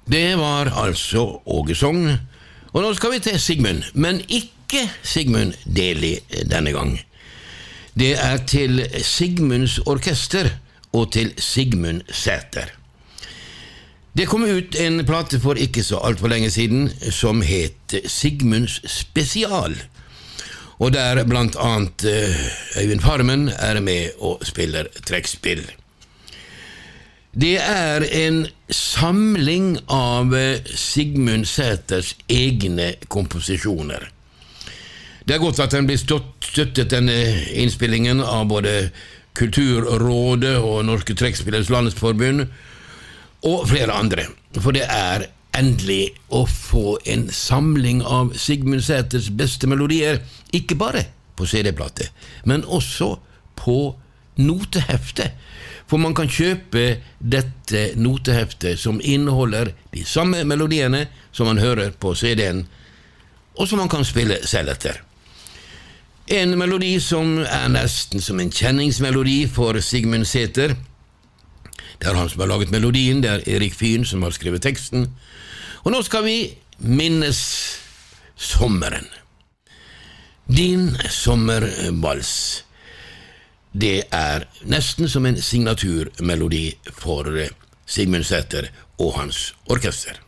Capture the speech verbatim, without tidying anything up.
Det var altså Ågesong, og nå skal vi til Sigmund, men ikke Sigmund Deli denne gang. Det er til Sigmunds Orkester og til Sigmund Sæter. Det kom ut en plate for ikke så alt for lenge siden som het Sigmunds Spesial, og der blant annet Øyvind Farmen er med og spiller trekkspill. Det er en samling av Sigmund Sæters egne komposisjoner. Det er godt at den blir støttet denne innspillingen av både Kulturrådet og Norske Trekkspillers Landsforbund og flere andre, for det er endelig å få en samling av Sigmund Sæters beste melodier, ikke bare på C D-plate, men også på notehefte. For man kan kjøpe dette noteheftet som inneholder de samme melodiene som man hører på C D-en, og som man kan spille selv etter. En melodi som er nesten som en kjenningsmelodi for Sigmund Sæter. Det er han som har laget melodien, det er Erik Fyn som har skrevet teksten. Og nå skal vi minnes sommeren. Din sommervals. Det er nesten som en signaturmelodi for Sigmund Sæter og hans orkester.